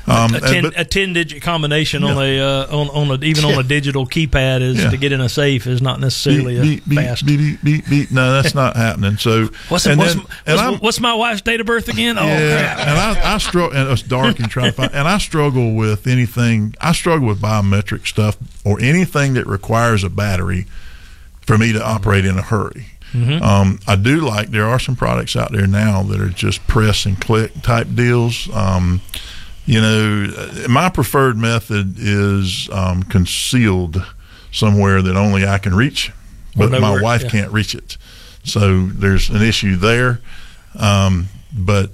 A 10-digit combination on a digital keypad to get in a safe is not necessarily fast. No, that's not happening. So what's my wife's date of birth again? Oh, crap. And I struggle, and it's dark and trying to find. And I struggle with anything. I struggle with biometric stuff or anything that requires a battery for me to operate in a hurry. Mm-hmm. I do like there are some products out there now that are just press and click type deals. My preferred method is concealed somewhere that only I can reach, but my wife can't reach it. So there's an issue there. But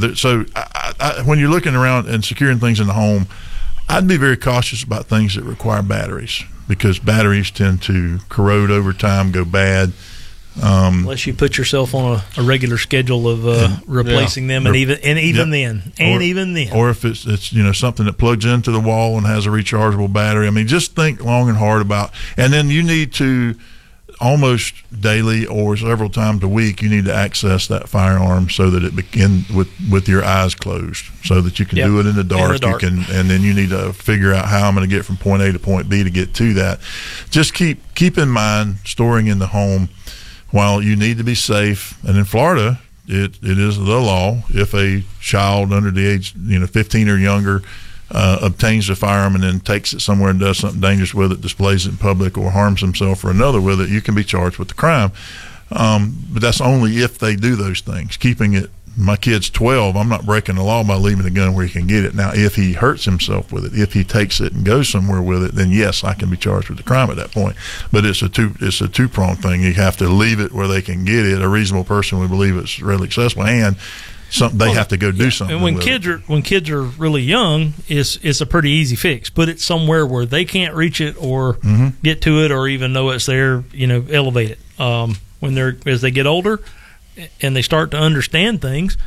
when you're looking around and securing things in the home, I'd be very cautious about things that require batteries, because batteries tend to corrode over time, go bad. Unless you put yourself on a regular schedule of replacing them, and even then, or if it's something that plugs into the wall and has a rechargeable battery. I mean, just think long and hard about. And then you need to almost daily or several times a week, you need to access that firearm so that it begin with your eyes closed, so that you can do it in the dark. And then you need to figure out how I'm going to get from point A to point B to get to that. Just keep in mind storing in the home. While you need to be safe, and in Florida, it is the law, if a child under the age 15 or younger obtains a firearm and then takes it somewhere and does something dangerous with it, displays it in public, or harms himself or another with it, you can be charged with the crime. But that's only if they do those things. Keeping it, my kid's 12, I'm not breaking the law by leaving the gun where he can get it. Now, if he hurts himself with it, if he takes it and goes somewhere with it, then yes, I can be charged with the crime at that point. But it's a two-pronged thing. You have to leave it where they can get it. A reasonable person would believe it's readily accessible, and they have to go do something. And when kids are really young, it's a pretty easy fix. Put it somewhere where they can't reach it or get to it or even know it's there. Elevate it. As they get older and they start to understand things,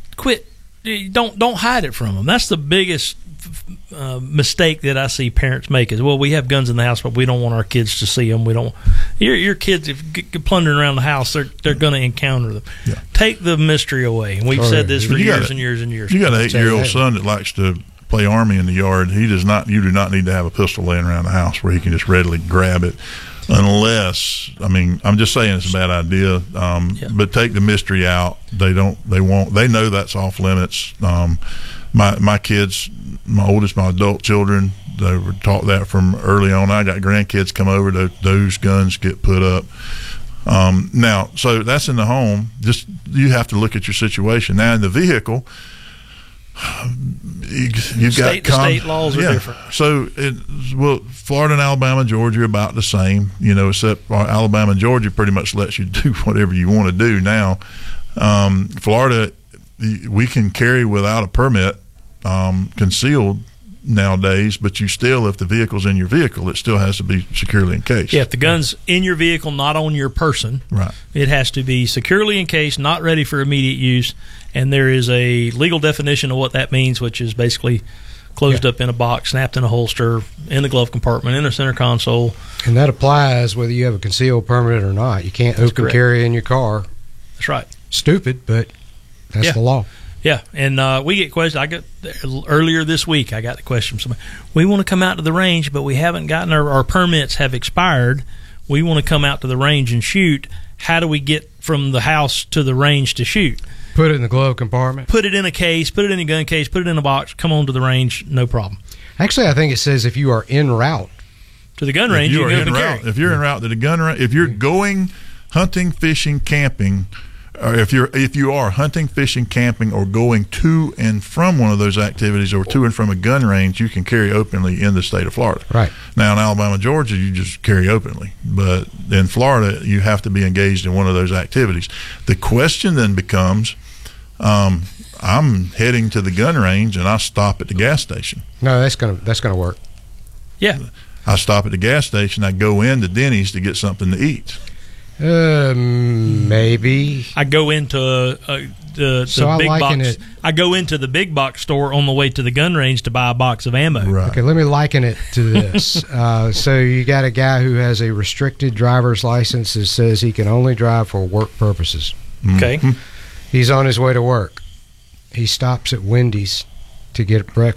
don't hide it from them. That's the biggest mistake that I see parents make is, well, we have guns in the house, but we don't want our kids to see them. We don't. Your kids, if plundering around the house, they're going to encounter them. Yeah. Take the mystery away. And we've said this for years and years and years. You got an 8-year-old son that likes to play Army in the yard. You do not need to have a pistol laying around the house where he can just readily grab it. Unless, I'm just saying it's a bad idea. But take the mystery out. They know that's off limits. My kids, my adult children, they were taught that from early on. I got grandkids come over, those guns get put up. Now, so that's in the home. Just, you have to look at your situation. Now in the vehicle, you've got state laws are different. So, Florida and Alabama, Georgia are about the same, except Alabama and Georgia pretty much lets you do whatever you want to do now. Florida, we can carry without a permit, concealed nowadays, but you still, if the vehicle's in your vehicle, it still has to be securely encased. Yeah, if the gun's in your vehicle, not on your person, right, it has to be securely encased, not ready for immediate use, and there is a legal definition of what that means, which is basically closed up in a box, snapped in a holster, in the glove compartment, in a center console. And that applies whether you have a concealed permit or not. You can't open carry in your car. That's right. Stupid, but that's the law. Yeah, and we get questions. Earlier this week, I got the question from somebody. We want to come out to the range, but we haven't gotten our permits have expired. We want to come out to the range and shoot. How do we get from the house to the range to shoot? Put it in the glove compartment. Put it in a case. Put it in a gun case. Put it in a box. Come on to the range. No problem. Actually, I think it says if you are en route to the gun range, you can go carry. If you're en route to the gun range, if you're going hunting, fishing, camping, or if you are hunting, fishing, camping, or going to and from one of those activities or to and from a gun range, you can carry openly in the state of Florida. Right. Now in Alabama, Georgia, you just carry openly, but in Florida, you have to be engaged in one of those activities. The question then becomes, I'm heading to the gun range and I stop at the gas station. No, that's gonna work. Yeah. I stop at the gas station. I go into Denny's to get something to eat. Maybe. I go into the big box. I go into the big box store on the way to the gun range to buy a box of ammo. Right. Okay, let me liken it to this. So you got a guy who has a restricted driver's license that says he can only drive for work purposes. Okay. He's on his way to work. He stops at Wendy's to get breakfast.